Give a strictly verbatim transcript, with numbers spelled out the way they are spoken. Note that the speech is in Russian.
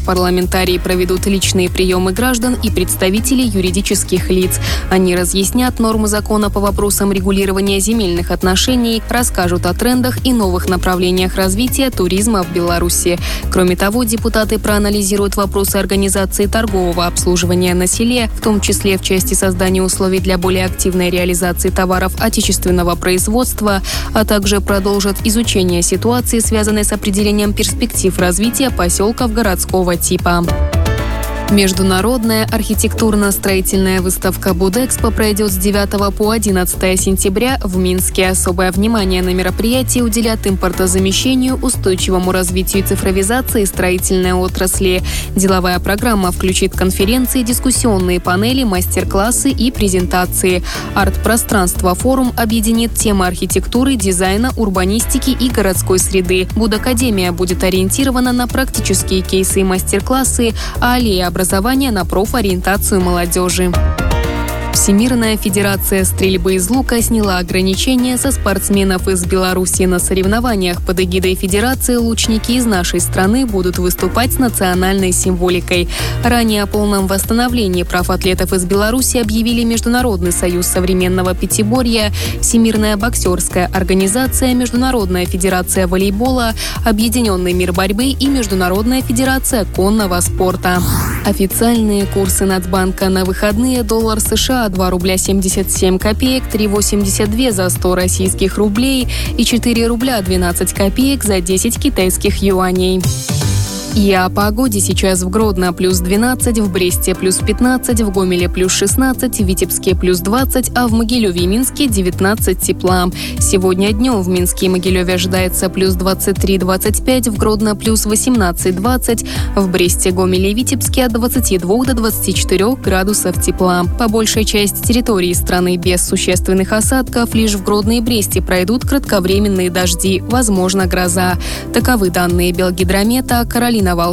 парламентарии проведут личные приемы граждан и представителей юридических лиц. Они разъяснят нормы закона по вопросам регулирования земельных отношений, расскажут о трендах и новых направлениях развития туризма в Беларуси. Кроме того, депутаты проанализируют вопросы организации торгового обслуживания на селе, в том числе в части создания условий для более активной реализации товаров отечественного производства, а также продолжат изучение ситуации, связанной с определением перспектив развития поселков городского типа. Международная архитектурно-строительная выставка «Будэкспо» пройдет с девятого по одиннадцатое сентября в Минске. Особое внимание на мероприятии уделят импортозамещению, устойчивому развитию и цифровизации строительной отрасли. Деловая программа включит конференции, дискуссионные панели, мастер-классы и презентации. Арт-пространство «Форум» объединит темы архитектуры, дизайна, урбанистики и городской среды. Будакадемия будет ориентирована на практические кейсы и мастер-классы, а аллея образования на профориентацию молодежи. Всемирная федерация стрельбы из лука сняла ограничения со спортсменов из Беларуси. На соревнованиях под эгидой федерации лучники из нашей страны будут выступать с национальной символикой. Ранее о полном восстановлении прав атлетов из Беларуси объявили Международный союз современного пятиборья, Всемирная боксерская организация, Международная федерация волейбола, Объединенный мир борьбы и Международная федерация конного спорта. Официальные курсы Нацбанка на выходные: доллар США два рубля семьдесят семь копеек, три восемьдесят два за сто российских рублей и четыре рубля двенадцать копеек за десять китайских юаней. И о погоде. Сейчас в Гродно плюс двенадцать, в Бресте плюс пятнадцать, в Гомеле плюс шестнадцать, в Витебске плюс двадцать, а в Могилеве и Минске девятнадцать тепла. Сегодня днем в Минске и Могилеве ожидается плюс двадцать три двадцать пять, в Гродно плюс восемнадцать двадцать, в Бресте, Гомеле и Витебске от двадцати двух до двадцати четырёх градусов тепла. По большей части территории страны без существенных осадков, лишь в Гродно и Бресте пройдут кратковременные дожди, возможно гроза. Таковы данные Белгидромета. Каролина